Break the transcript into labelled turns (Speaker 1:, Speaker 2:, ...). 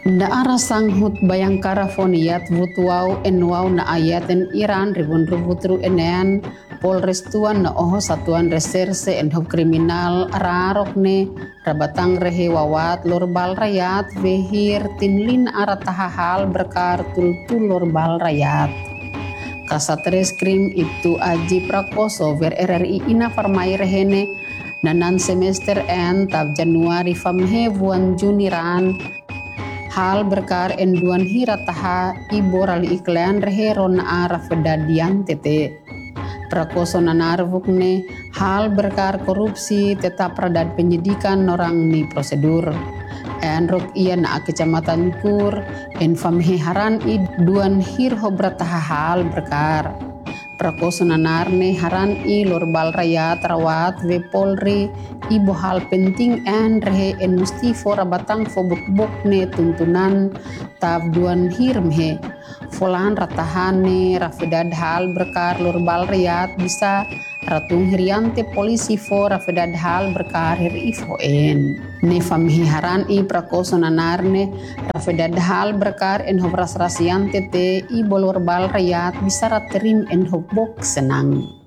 Speaker 1: Daara sanghut Bayangkara Foniat Vutuau Enwau na ayaten Iran Ribun Rubutru Enean Polres Tuan na oho Satuan Reserse Enhop Kriminal Ararokne Rabatang Rehe Wawat Lorbal Rayat Vehir Tinlin Aratahahal Berkar Tultul Lorbal Rayat Kasatreskrim Ibtu Aji Prakoso Ver RRI Ina Farmai Rehene Nanan semester en tab Januari famhe buan Juniran hal berkar enduan hirataha iboral iklan reheron araf dadian tete prakoso nanarvukne hal berkar korupsi tetap radad penyidikan orang ni prosedur enrok ian na kecamatan kur famhe haran i duan hir hobrataha hal berkar prakoso nanarne haran i lorbal rayat rawat ve polri ibu hal penting en rehe en musti fora batang fobuk ne tuntunan tab duan hirmhe folan ratahane rafedad hal berkar lorbal rayat bisa ratung hiriante polisi fora rafedad hal berkar hir ifo en ne famhi haran i prakoso nanarne rafedad hal berkar en hobras rasiante te i lorbal rayat bisa raterim en hobok senang